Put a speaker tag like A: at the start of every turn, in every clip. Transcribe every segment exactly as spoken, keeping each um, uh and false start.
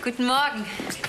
A: Guten Morgen.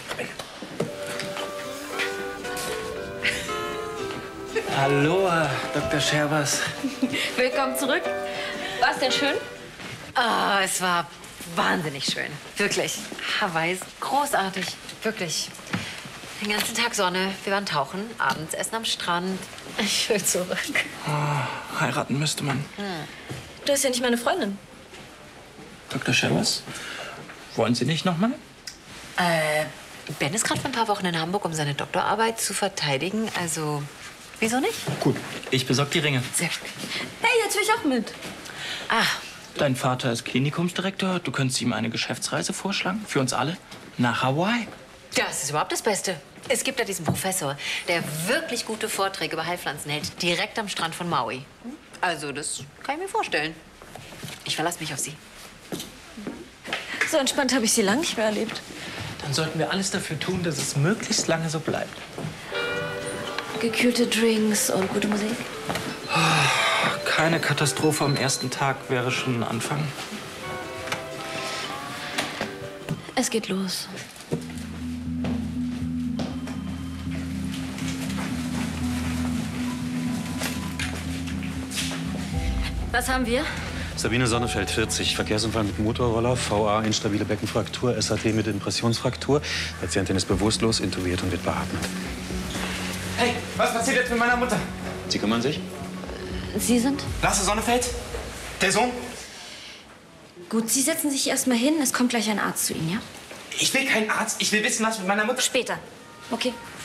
B: Hallo, Doktor Scherbers.
A: Willkommen zurück. War es denn schön? Ah, es war wahnsinnig schön. Wirklich. Hawaii ist großartig. Wirklich. Den ganzen Tag Sonne. Wir waren tauchen, abends essen am Strand. Ich will zurück.
B: Oh, heiraten müsste man.
A: Hm.
C: Du bist ja nicht meine Freundin.
B: Doktor Scherbers, wollen Sie nicht noch mal?
A: Äh, Ben ist gerade für ein paar Wochen in Hamburg, um seine Doktorarbeit zu verteidigen. Also, wieso nicht?
B: Gut, ich besorge die Ringe.
A: Sehr gut.
C: Hey, jetzt will ich auch mit.
A: Ah,
B: Dein Vater ist Klinikumsdirektor. Du könntest ihm eine Geschäftsreise vorschlagen. Für uns alle. Nach Hawaii.
A: das ist überhaupt das Beste. Es gibt da diesen Professor, der wirklich gute Vorträge über Heilpflanzen hält, direkt am Strand von Maui. Also, das kann ich mir vorstellen. Ich verlasse mich auf Sie.
C: So entspannt habe ich sie lange nicht mehr erlebt.
B: Dann sollten wir alles dafür tun, dass es möglichst lange so bleibt.
C: Gekühlte Drinks und gute Musik.
B: Keine Katastrophe am ersten Tag wäre schon ein Anfang.
C: Es geht los. Was haben wir?
D: Sabine Sonnefeld, vierzig. Verkehrsunfall mit Motorroller, V A, instabile Beckenfraktur, S H T mit Impressionsfraktur. Patientin ist bewusstlos, intubiert und wird beatmet.
E: Hey, was passiert jetzt mit meiner Mutter?
D: Sie kümmern sich?
C: Sie sind?
E: Lasse Sonnefeld? Der Sohn?
C: Gut, Sie setzen sich erst mal hin. Es kommt gleich ein Arzt zu Ihnen, ja?
E: Ich will keinen Arzt. Ich will wissen, was mit meiner Mutter...
C: Später. Okay.